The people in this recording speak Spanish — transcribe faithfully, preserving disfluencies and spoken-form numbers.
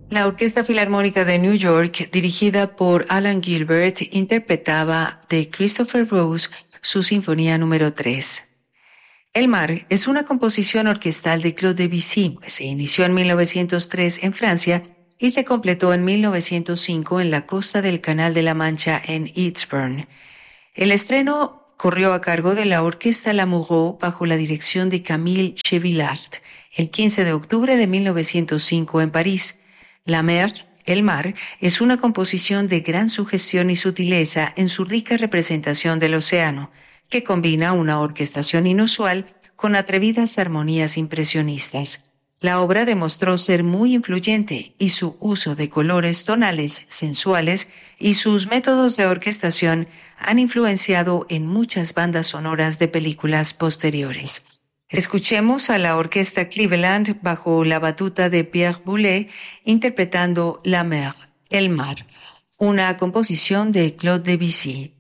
La Orquesta Filarmónica de New York, dirigida por Alan Gilbert, interpretaba de Christopher Rose su Sinfonía número tres. El mar es una composición orquestal de Claude Debussy. Se inició en mil novecientos tres en Francia y se completó en mil novecientos cinco en la costa del Canal de la Mancha en Eastbourne. El estreno corrió a cargo de la Orquesta Lamoureux bajo la dirección de Camille Chevillard el quince de octubre de mil novecientos cinco en París. La mer, el mar, es una composición de gran sugestión y sutileza en su rica representación del océano, que combina una orquestación inusual con atrevidas armonías impresionistas. La obra demostró ser muy influyente y su uso de colores tonales sensuales y sus métodos de orquestación han influenciado en muchas bandas sonoras de películas posteriores. Escuchemos a la Orquesta Cleveland bajo la batuta de Pierre Boulez interpretando La Mer, el mar, una composición de Claude Debussy.